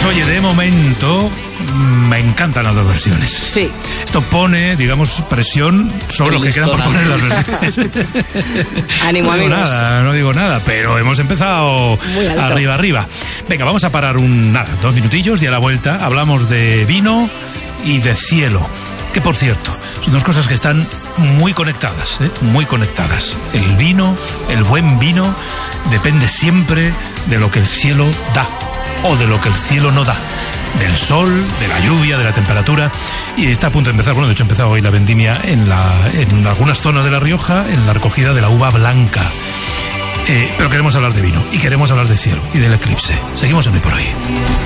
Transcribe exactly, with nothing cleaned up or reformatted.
Pues oye, de momento me encantan las dos versiones. Sí. Esto pone, digamos, presión sobre los que quedan por poner las versiones. Ánimo, no digo amigos. nada, no digo nada, pero hemos empezado arriba, arriba. Venga, vamos a parar un, nada, dos minutillos y a la vuelta hablamos de vino y de cielo. Que, por cierto, son dos cosas que están muy conectadas, ¿eh? Muy conectadas. El vino, el buen vino, depende siempre de lo que el cielo da o de lo que el cielo no da. Del sol, de la lluvia, de la temperatura. Y está a punto de empezar, bueno, de hecho ha empezado hoy la vendimia en, la, en algunas zonas de La Rioja, en la recogida de la uva blanca. Eh, pero queremos hablar de vino y queremos hablar de cielo y del eclipse. Seguimos en Hoy por Hoy.